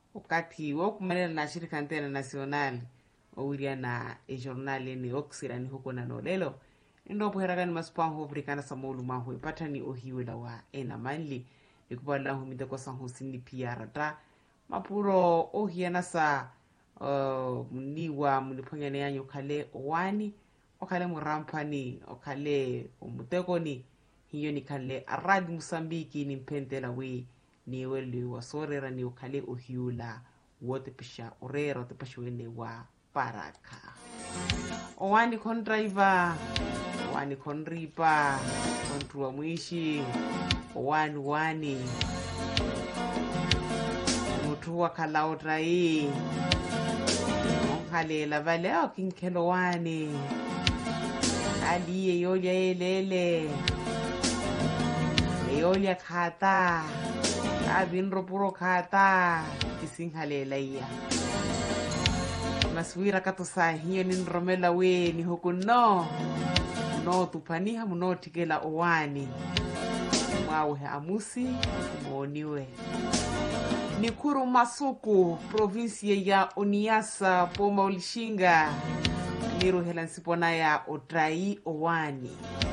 wakati wokumanela na shirika antena nacional owiria na ejornal ni oksirani huko na nolelo indopo herakani masupango afrikana samolu mahu ipatani ohiwela wa ena manli ikupala humite kwa sanhusini piarata mapuro ohiana sa mniwa muniponyane yanyo kale owani okale murampani okale umutekoni hiyo ni kale aradi Musambiki ni mpentela we ni wele wa sorera ni okale ohiula wote pisha orera wote pisha wene wa paraka owani kon driver owani kon ripa kontrua mwishi owani mutuwa kalautrai onkalela vale kinkelo wani aliye yolia elele yolia khata abinro puro khata kisinghalela iya maswira katosa hiyo ni nromela we ni huku no tupaniha muno tikela owani mwawe amusi mwoniwe Nikuru Masuku provinsia ya Oniasa Poma Ulishinga Niru Helansipona ya Otrai Owani